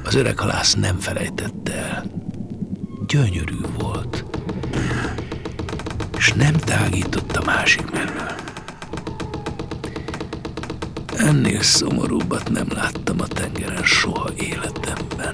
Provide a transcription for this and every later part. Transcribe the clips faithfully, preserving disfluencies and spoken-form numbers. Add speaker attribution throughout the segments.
Speaker 1: Az öreg halász nem felejtette el. Gyönyörű volt, és nem tágított a másik mellől. Ennél szomorúbbat nem láttam a tengeren soha életemben.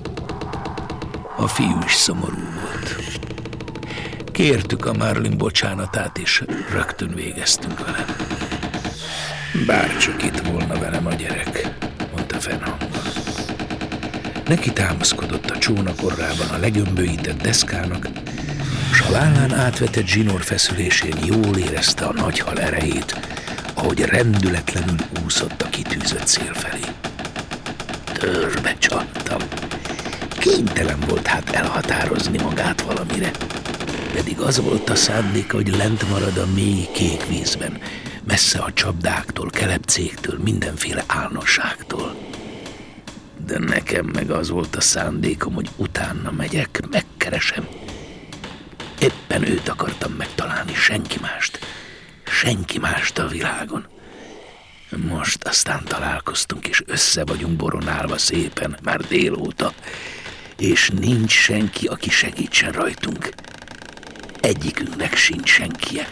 Speaker 1: A fiú is szomorú volt. Kértük a Marlin bocsánatát, és rögtön végeztünk vele. Bárcsak itt volna velem a gyerek, mondta fennhangon. Neki támaszkodott a csónak orrában a legömböített deszkának, s a vállán átvetett zsinór feszülésén jól érezte a nagy hal erejét, ahogy rendületlenül úszott a kitűzött cél felé. Törbe csaptam. Kénytelen volt hát elhatározni magát valamire, pedig az volt a szándéka, hogy lent marad a mély kék vízben, messze a csapdáktól, kelepcéktől, mindenféle álnosságtól. De nekem meg az volt a szándékom, hogy utána megyek, megkeresem. Éppen őt akartam megtalálni, senki mást. Senki mást a világon. Most aztán találkoztunk, és össze vagyunk boronálva szépen, már délóta, és nincs senki, aki segítsen rajtunk. Egyikünknek sincs senkie.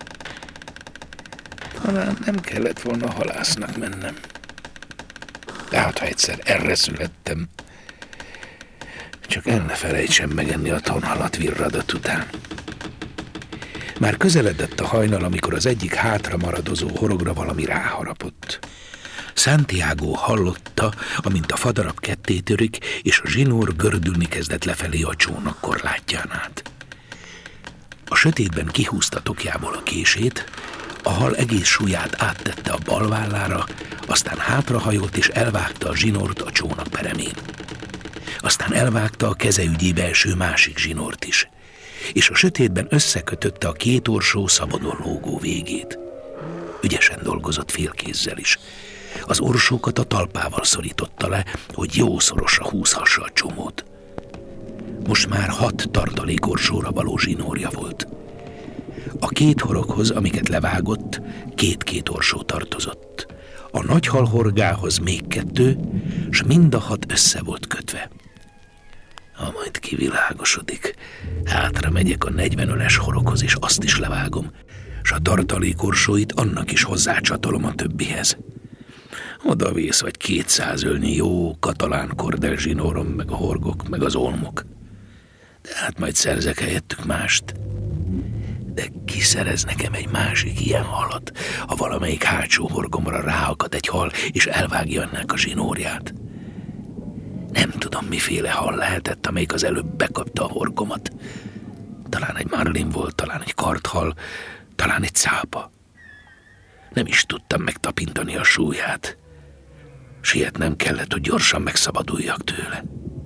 Speaker 1: Talán nem kellett volna halásznak mennem. De hát, ha egyszer erre születtem, csak el ne felejtsem megenni a tonhalat virradat után. Már közeledett a hajnal, amikor az egyik hátra maradozó horogra valami ráharapott. Santiago hallotta, amint a fadarab kettétörik, és a zsinór gördülni kezdett lefelé a csónak korlátján át. A sötétben kihúzta tokjából a kését, a hal egész súlyát áttette a bal vállára, aztán hátrahajolt és elvágta a zsinort a csónak peremén. Aztán elvágta a keze ügyébe eső másik zsinort is, és a sötétben összekötötte a két orsó szabadon lógó végét. Ügyesen dolgozott félkézzel is. Az orsókat a talpával szorította le, hogy jó szorosra húzhassa a csomót. Most már hat tartalékorsóra való zsinórja volt. A két horoghoz, amiket levágott, két-két orsó tartozott. A nagy halhorgához még kettő, s mind a hat össze volt kötve. Ha majd kivilágosodik, hátra megyek a negyvenöles horoghoz, és azt is levágom, s a tartalékorsóit annak is hozzácsatolom a többihez. Oda vész vagy kétszáz ölnyi jó katalán kordel zsinórom, meg a horgok, meg az olmok. De hát majd szerzek helyettük mást. De ki szerez nekem egy másik ilyen halat, ha valamelyik hátsó horgomra ráakad egy hal, és elvágja ennek a zsinórját? Nem tudom, miféle hal lehetett, amelyik az előbb bekapta a horgomat. Talán egy marlin volt, talán egy karthal, talán egy cápa. Nem is tudtam megtapintani a súlyát. Sietnem kellett, hogy gyorsan megszabaduljak tőle.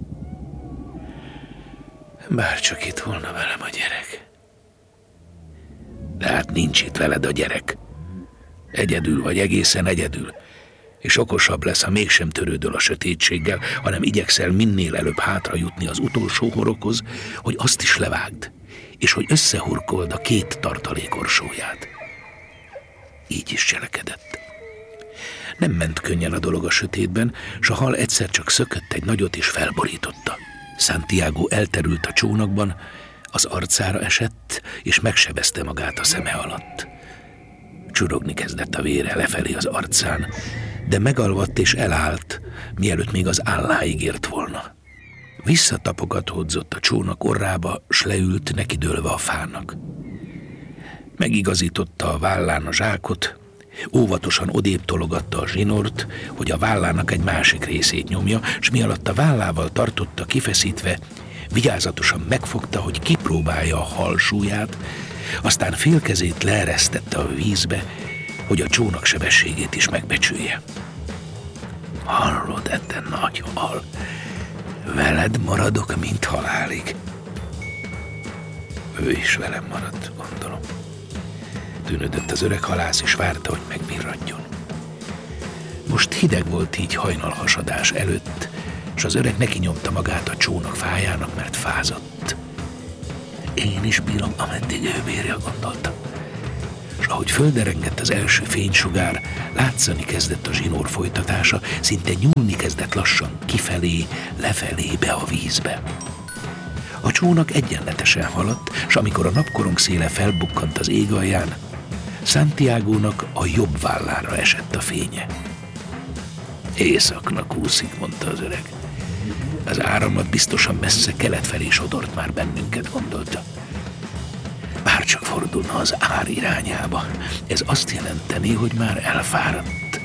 Speaker 1: Bárcsak itt volna velem a gyerek. De hát nincs itt veled a gyerek. Egyedül vagy, egészen egyedül. És okosabb lesz, ha mégsem törődöl a sötétséggel, hanem igyekszel minél előbb hátra jutni az utolsó horoghoz, hogy azt is levágd, és hogy összehurkold a két tartalékorsóját. Így is cselekedett. Nem ment könnyen a dolog a sötétben, s a hal egyszer csak szökött egy nagyot és felborította. Santiago elterült a csónakban, az arcára esett, és megsebezte magát a szeme alatt. Csurogni kezdett a vére lefelé az arcán, de megalvadt és elállt, mielőtt még az álláig ért volna. Visszatapogatódzott a csónak orrába, s leült neki dőlve a fának. Megigazította a vállán a zsákot, óvatosan odébb tologatta a zsinort, hogy a vállának egy másik részét nyomja, s mi alatt a vállával tartotta kifeszítve, vigyázatosan megfogta, hogy kipróbálja a hal súlyát, aztán félkezét leeresztette a vízbe, hogy a csónak sebességét is megbecsülje. Hallod, te nagy hal, veled maradok, mint halálig. Ő is velem maradt, gondolom. Tűnődött az öreg halász, és várta, hogy megvirradjon. Most hideg volt így hajnalhasadás előtt, és az öreg neki nyomta magát a csónak fájának, mert fázott. Én is bírom, ameddig ő bírja, gondolta. És ahogy földerengett az első fénysugár, látszani kezdett a zsinór folytatása, szinte nyúlni kezdett lassan kifelé, lefelé be a vízbe. A csónak egyenletesen haladt, s amikor a napkorong széle felbukkant az ég alján, Santiagónak a jobb vállára esett a fénye. Északnak úszik, mondta az öreg. Az áramlat biztosan messze kelet felé sodort már bennünket, gondolta. Bárcsak fordulna az ár irányába, ez azt jelenteni, hogy már elfáradt.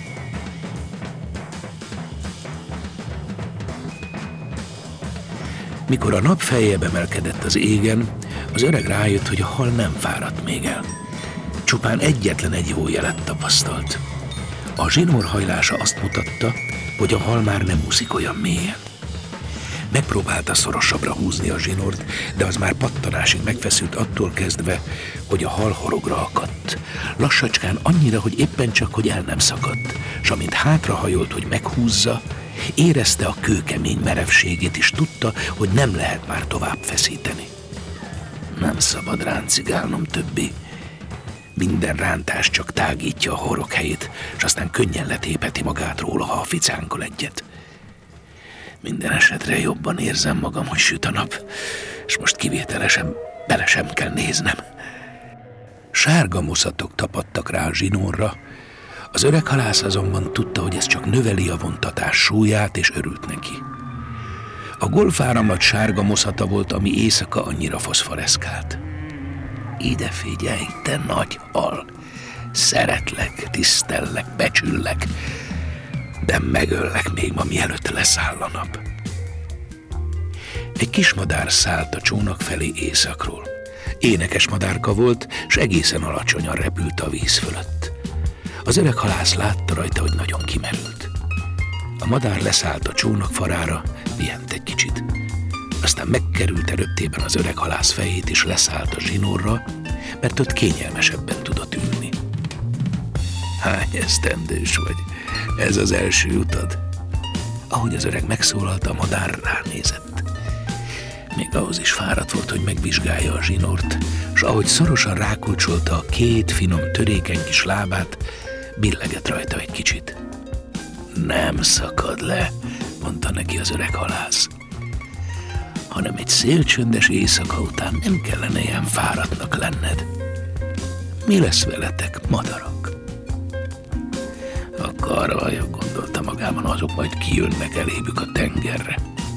Speaker 1: Mikor a nap feljebb emelkedett az égen, az öreg rájött, hogy a hal nem fáradt még el. Csupán egyetlen egy jó jelet tapasztalt. A zsinór hajlása azt mutatta, hogy a hal már nem úszik olyan mélyen. Megpróbálta szorosabbra húzni a zsinort, de az már pattanásig megfeszült attól kezdve, hogy a hal horogra akadt. Lassacskán annyira, hogy éppen csak, hogy el nem szakadt, s amint hátrahajolt, hogy meghúzza, érezte a kőkemény merevségét, és tudta, hogy nem lehet már tovább feszíteni. Nem szabad ráncigálnom többé. Minden rántás csak tágítja a horog helyét, és aztán könnyen letépeti magát róla, ha a ficánkol egyet. Minden esetre jobban érzem magam, hogy süt a nap, és most kivételesen bele sem kell néznem. Sárga moszatok tapadtak rá a zsinórra, az öreg halász azonban tudta, hogy ez csak növeli a vontatás súlyát, és örült neki. A golfáramlat sárga moszata volt, ami éjszaka annyira foszforeszkált. Ide figyelj, te nagy hal! Szeretlek, tisztellek, becsüllek, de megöllek még ma, mielőtt leszáll a nap. Egy kis madár szállt a csónak felé északról. Énekes madárka volt, s egészen alacsonyan repült a víz fölött. Az öreg halász látta rajta, hogy nagyon kimerült. A madár leszállt a csónak farára, pihent egy kicsit. Aztán megkerülte röptében az öreg halász fejét, és leszállt a zsinórra, mert ott kényelmesebben tudott ülni. Hány esztendős vagy? Ez az első utad? Ahogy az öreg megszólalt, a madár ránézett. Még ahhoz is fáradt volt, hogy megvizsgálja a zsinort, s ahogy szorosan rákulcsolta a két finom, törékeny kis lábát, billegett rajta egy kicsit. Nem szakad le, mondta neki az öreg halász, hanem egy szélcsöndes éjszaka után nem kellene ilyen fáradtnak lenned. Mi lesz veletek, madarak? A karvajok, gondolta magában, azok majd kijönnek elébük a tengerre.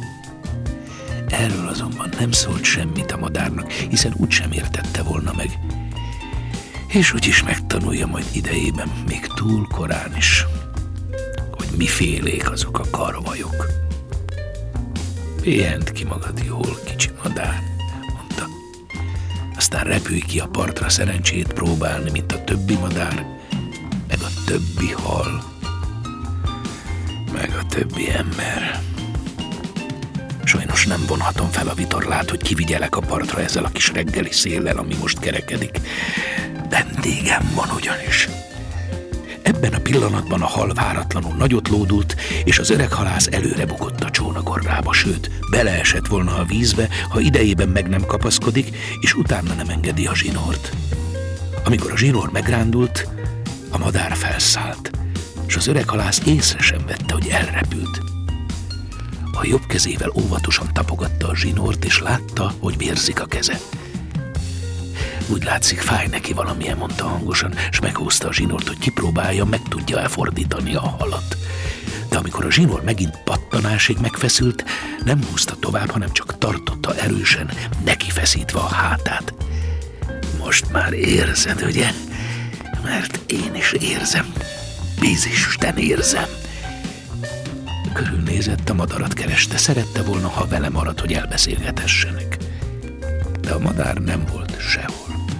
Speaker 1: Erről azonban nem szólt semmit a madárnak, hiszen úgysem értette volna meg. És úgyis megtanulja majd idejében, még túl korán is, hogy mifélék azok a karvajok. Pihent ki magad jól, kicsi madár, mondta. Aztán repülj ki a partra szerencsét próbálni, mint a többi madár, meg a többi hal, meg a többi ember. Sajnos nem vonhatom fel a vitorlát, hogy kivigyelek a partra ezzel a kis reggeli széllel, ami most kerekedik. Vendégem van ugyanis. Ebben a pillanatban a hal váratlanul nagyot lódult, és az öreg halász előre bukott a csónagorrába, sőt, beleesett volna a vízbe, ha idejében meg nem kapaszkodik, és utána nem engedi a zsinort. Amikor a zsinór megrándult, a madár felszállt, és az öreg halász észre sem vette, hogy elrepült. A jobb kezével óvatosan tapogatta a zsinort, és látta, hogy vérzik a keze. Úgy látszik, fáj neki valamilyen, mondta hangosan, s meghúzta a zsinort, hogy kipróbálja, meg tudja elfordítani a halat. De amikor a zsinór megint pattanásig megfeszült, nem húzta tovább, hanem csak tartotta erősen, nekifeszítve a hátát. Most már érzed, ugye? Mert én is érzem. Bízisten, érzem. Körülnézett, a madarat kereste, szerette volna, ha vele marad, hogy elbeszélgethessenek. De a madár nem volt sehol.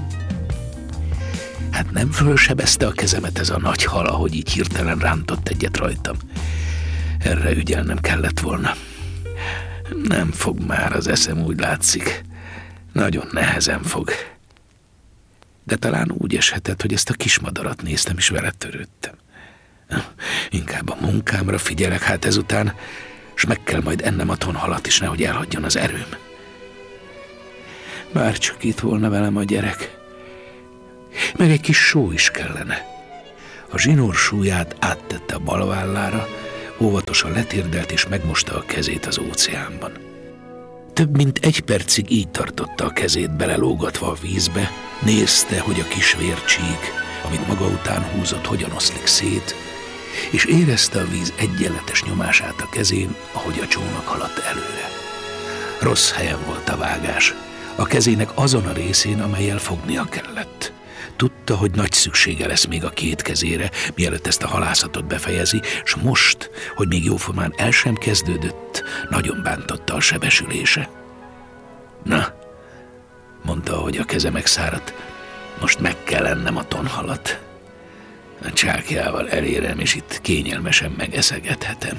Speaker 1: Hát nem fölsebezte a kezemet ez a nagy hal, ahogy így hirtelen rántott egyet rajtam. Erre ügyelnem kellett volna. Nem fog már az eszem, úgy látszik. Nagyon nehezen fog. De talán úgy eshetett, hogy ezt a kis madarat néztem, és vele törődtem. Inkább a munkámra figyelek hát ezután, s meg kell majd ennem a tonhalat is, nehogy elhagyjon az erőm. Bár csak itt volna velem a gyerek. Meg egy kis só is kellene. A zsinór súlyát áttette a bal vállára, óvatosan letérdelt és megmosta a kezét az óceánban. Több mint egy percig így tartotta a kezét belelógatva a vízbe, nézte, hogy a kis vércsík, amit maga után húzott, hogyan oszlik szét, és érezte a víz egyenletes nyomását a kezén, ahogy a csónak haladt előre. Rossz helyen volt a vágás, a kezének azon a részén, amellyel fognia kellett. Tudta, hogy nagy szüksége lesz még a két kezére, mielőtt ezt a halászatot befejezi, s most, hogy még jóformán el sem kezdődött, nagyon bántotta a sebesülése. Na, mondta, ahogy a keze megszáradt, most meg kell ennem a tonhalat. A csákjával elérem, és itt kényelmesen megeszegethetem.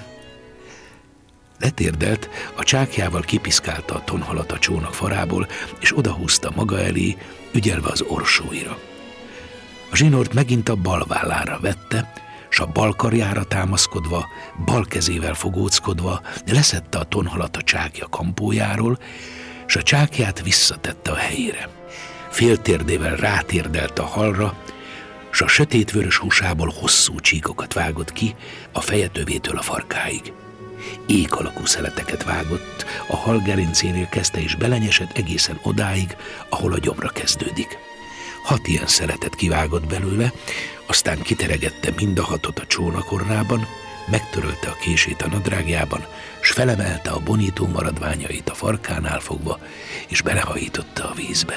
Speaker 1: Letérdelt, a csákjával kipiszkálta a tonhalat a csónak farából, és odahúzta maga elé, ügyelve az orsóira. A zsinort megint a bal vállára vette, s a bal karjára támaszkodva, bal kezével fogóckodva leszedte a tonhalat a csákja kampójáról, s a csákját visszatette a helyére. Féltérdével rátérdelt a halra, s a sötétvörös húsából hosszú csíkokat vágott ki, a fejetövétől a farkáig. Ék alakú szeleteket vágott, a hal gerincénél kezdte és belenyesett egészen odáig, ahol a gyomra kezdődik. Hat ilyen szeletet kivágott belőle, aztán kiteregette mind a hatot a csónakorrában, megtörölte a kését a nadrágjában, s felemelte a bonító maradványait a farkánál fogva, és belehajította a vízbe.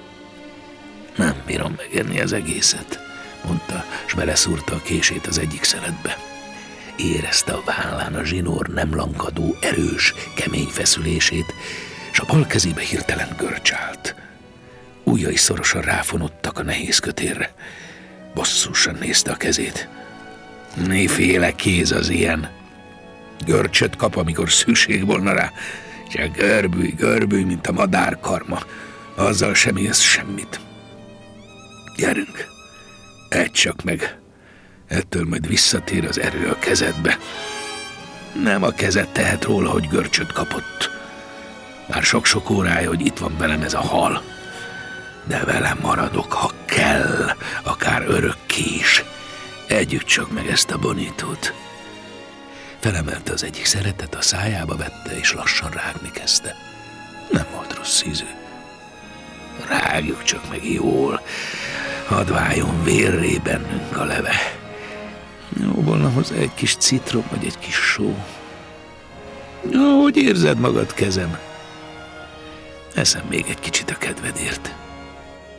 Speaker 1: Nem bírom megenni az egészet, mondta, s beleszúrta a kését az egyik szeletbe. Érezte a vállán a zsinór nem lankadó, erős, kemény feszülését, s a bal kezébe hirtelen görcs állt. Ujjai szorosan ráfonottak a nehéz kötérre. Bosszúsan nézte a kezét. Miféle kéz az ilyen? Görcsöt kap, amikor szükség volna rá. Csak görbülj, görbülj, mint a madárkarma. Azzal sem érsz semmit. Gyerünk, egy csak meg. Ettől majd visszatér az erő a kezedbe. Nem a kezed tehet róla, hogy görcsöt kapott. Már sok-sok órája, hogy itt van velem ez a hal. De velem maradok, ha kell, akár örökké is. Együtt csak meg ezt a bonítót. Felemelte az egyik szeretet, a szájába vette, és lassan rágni kezdte. Nem volt rossz ízű. Rágjuk csak meg jól, hadd váljon vérré bennünk a leve. Jó volna hozzá egy kis citrom, vagy egy kis só. Jó, hogy érzed magad, kezem? Eszem még egy kicsit a kedvedért.